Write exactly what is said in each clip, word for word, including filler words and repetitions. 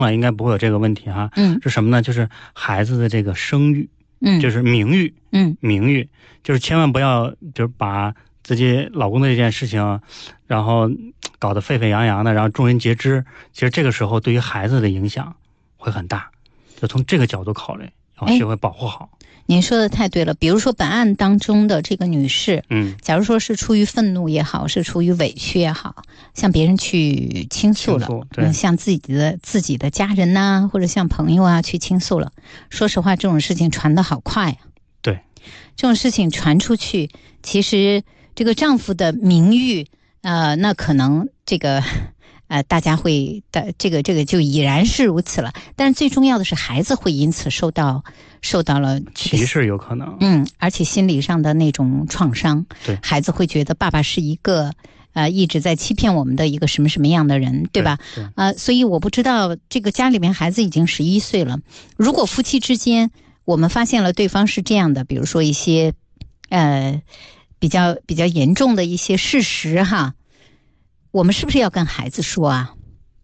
应该不会有这个问题哈。 嗯， 是什么呢？就是孩子的这个声誉， 嗯， 就是名誉， 嗯， 名誉，就是千万不要就是把自己老公的这件事情，然后搞得沸沸扬扬的，然后众人皆知。其实这个时候对于孩子的影响会很大，就从这个角度考虑，要学会保护好。 您说的太对了，比如说本案当中的这个女士， 嗯， 假如说是出于愤怒也好，是出于委屈也好，向别人去倾诉了， 倾诉对嗯，向自己的自己的家人呐、啊，或者向朋友啊去倾诉了。说实话，这种事情传得好快啊。 对， 这种事情传出去，其实这个丈夫的名誉，呃，那可能这个。呃，大家会的这个这个就已然是如此了，但是最重要的是孩子会因此受到受到了、这个、 歧视，有可能， 嗯，而且心理上的那种创伤， 对， 孩子会觉得爸爸是一个呃一直在欺骗我们的一个什么什么样的人，对吧？ 对对呃，所以我不知道这个家里面孩子已经十一岁了，如果夫妻之间我们发现了对方是这样的，比如说一些呃比较比较严重的一些事实哈。我们是不是要跟孩子说啊？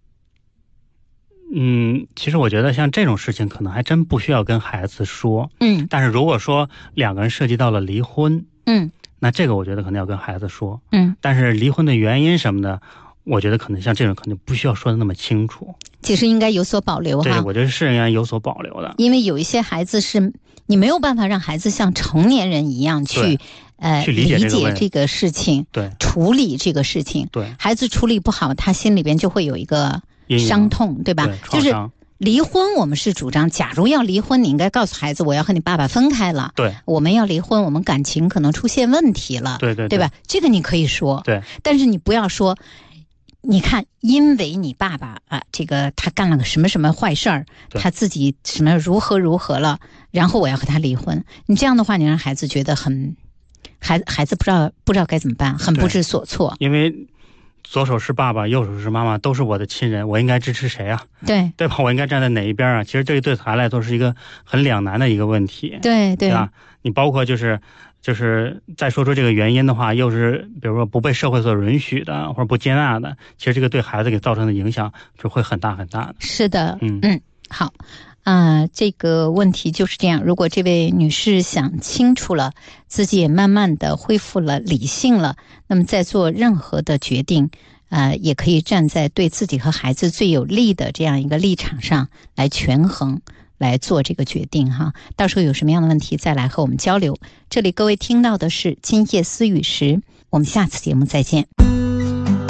嗯，其实我觉得像这种事情可能还真不需要跟孩子说。 嗯， 但是如果说两个人涉及到了离婚， 嗯， 那这个我觉得可能要跟孩子说。 嗯， 但是离婚的原因什么的，我觉得可能像这种可能不需要说的那么清楚。 其实应该有所保留哈。 对，我觉得是应该有所保留的。 因为有一些孩子是你没有办法让孩子像成年人一样去呃去理解这个这个事情， 对， 处理这个事情。 对， 孩子处理不好，他心里边就会有一个伤痛，对吧？ 对， 就是离婚，我们是主张，假如要离婚，你应该告诉孩子，我要和你爸爸分开了。 对， 我们要离婚，我们感情可能出现问题了。 对对对, 对吧？这个你可以说。 对， 但是你不要说。你看，因为你爸爸啊，这个他干了个什么什么坏事儿，他自己什么如何如何了，然后我要和他离婚。你这样的话，你让孩子觉得很，孩孩子不知道不知道该怎么办，很不知所措。 因为左手是爸爸，右手是妈妈，都是我的亲人，我应该支持谁啊？ 对对吧？我应该站在哪一边啊？其实这个对孩子来说是一个很两难的一个问题。 对对啊，你包括就是。就是再说出这个原因的话，又是比如说不被社会所允许的或者不接纳的，其实这个对孩子给造成的影响就会很大很大的。 是的， 嗯嗯，好啊、呃，这个问题就是这样。如果这位女士想清楚了，自己也慢慢的恢复了理性了，那么在做任何的决定，呃，也可以站在对自己和孩子最有利的这样一个立场上来权衡。来做这个决定哈，到时候有什么样的问题再来和我们交流。这里各位听到的是今夜思雨时，我们下次节目再见。